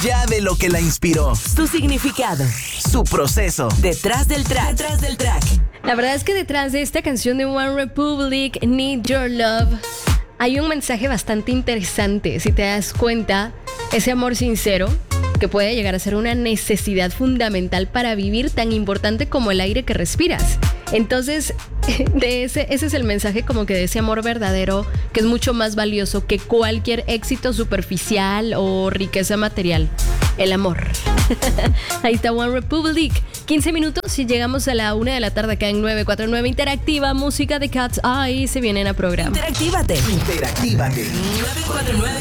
Ya de lo que la inspiró, Su significado. su proceso. Detrás del track. La verdad es que detrás de esta canción de One Republic, Need Your Love, hay un mensaje bastante interesante. Si te das cuenta, ese amor sincero que puede llegar a ser una necesidad fundamental para vivir, tan importante como el aire que respiras. Entonces, ese es el mensaje como que de ese amor verdadero, que es mucho más valioso que cualquier éxito superficial o riqueza material. El amor. Ahí está One Republic. 15 minutos y llegamos a la 1 de la tarde acá en 949 Interactiva. Música de Cat's Eye se vienen a programa. Interactívate. 949